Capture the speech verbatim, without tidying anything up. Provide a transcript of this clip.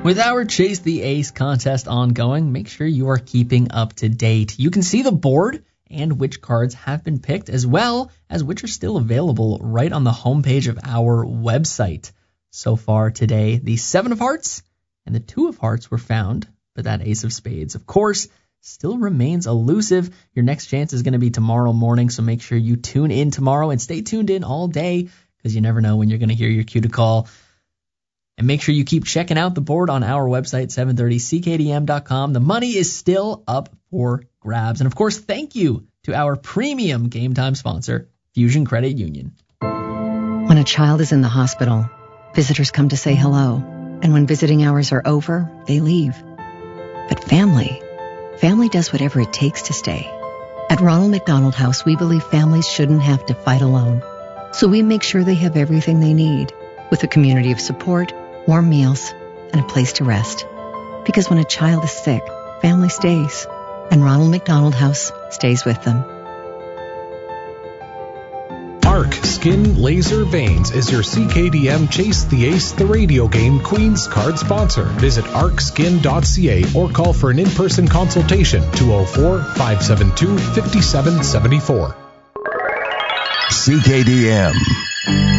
With our Chase the Ace contest ongoing, make sure you are keeping up to date. You can see the board and which cards have been picked, as well as which are still available right on the homepage of our website. So far today, the Seven of Hearts and the Two of Hearts were found, but that Ace of Spades, of course, still remains elusive. Your next chance is going to be tomorrow morning, so make sure you tune in tomorrow and stay tuned in all day, because you never know when you're going to hear your cue to call. And make sure you keep checking out the board on our website, seven thirty C K D M dot com. The money is still up for grabs. And of course, thank you to our premium Game Time sponsor, Fusion Credit Union. When a child is in the hospital, visitors come to say hello. And when visiting hours are over, they leave. But family, family does whatever it takes to stay. At Ronald McDonald House, we believe families shouldn't have to fight alone. So we make sure they have everything they need, with a community of support, warm meals, and a place to rest. Because when a child is sick, family stays, and Ronald McDonald House stays with them. Arc Skin Laser Veins is your C K D M Chase the Ace the radio game Queen's card sponsor. Visit arc skin dot c a or call for an in-person consultation, two oh four, five seven two, five seven seven four. C K D M.